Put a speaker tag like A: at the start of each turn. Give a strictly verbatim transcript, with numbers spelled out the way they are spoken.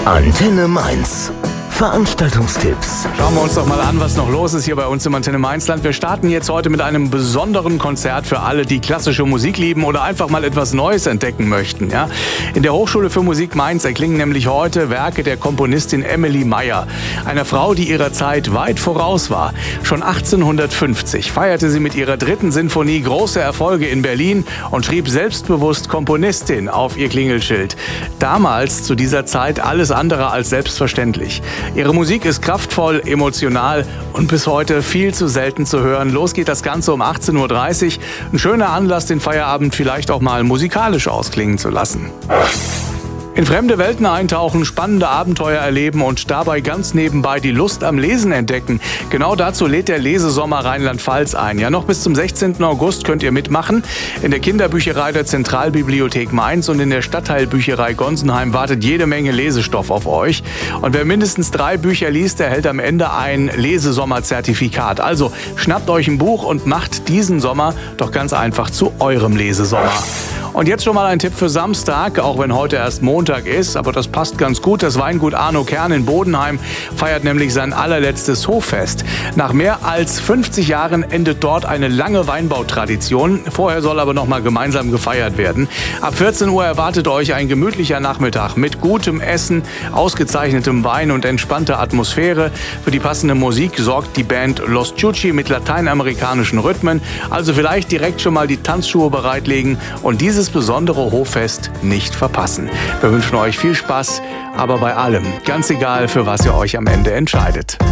A: Antenne Mainz. Veranstaltungstipps.
B: Schauen wir uns doch mal an, was noch los ist hier bei uns im Antenne Mainzland. Wir starten jetzt heute mit einem besonderen Konzert für alle, die klassische Musik lieben oder einfach mal etwas Neues entdecken möchten. Ja? In der Hochschule für Musik Mainz erklingen nämlich heute Werke der Komponistin Emilie Meier, einer Frau, die ihrer Zeit weit voraus war. Schon achtzehnhundertfünfzig feierte sie mit ihrer dritten Sinfonie große Erfolge in Berlin und schrieb selbstbewusst Komponistin auf ihr Klingelschild. Damals, zu dieser Zeit, alles andere als selbstverständlich. Ihre Musik ist kraftvoll, emotional und bis heute viel zu selten zu hören. Los geht das Ganze um achtzehn Uhr dreißig. Ein schöner Anlass, den Feierabend vielleicht auch mal musikalisch ausklingen zu lassen. In fremde Welten eintauchen, spannende Abenteuer erleben und dabei ganz nebenbei die Lust am Lesen entdecken. Genau dazu lädt der Lesesommer Rheinland-Pfalz ein. Ja, noch bis zum sechzehnten August könnt ihr mitmachen. In der Kinderbücherei der Zentralbibliothek Mainz und in der Stadtteilbücherei Gonsenheim wartet jede Menge Lesestoff auf euch. Und wer mindestens drei Bücher liest, erhält am Ende ein Lesesommer-Zertifikat. Also schnappt euch ein Buch und macht diesen Sommer doch ganz einfach zu eurem Lesesommer. Und jetzt schon mal ein Tipp für Samstag, auch wenn heute erst Montag ist, aber das passt ganz gut. Das Weingut Arno Kern in Bodenheim feiert nämlich sein allerletztes Hoffest. Nach mehr als fünfzig Jahren endet dort eine lange Weinbautradition. Vorher soll aber noch mal gemeinsam gefeiert werden. Ab vierzehn Uhr erwartet euch ein gemütlicher Nachmittag mit gutem Essen, ausgezeichnetem Wein und entspannter Atmosphäre. Für die passende Musik sorgt die Band Los Ciucci mit lateinamerikanischen Rhythmen. Also vielleicht direkt schon mal die Tanzschuhe bereitlegen und dieses besondere Hoffest nicht verpassen. Wir wünschen euch viel Spaß, aber bei allem, ganz egal, für was ihr euch am Ende entscheidet.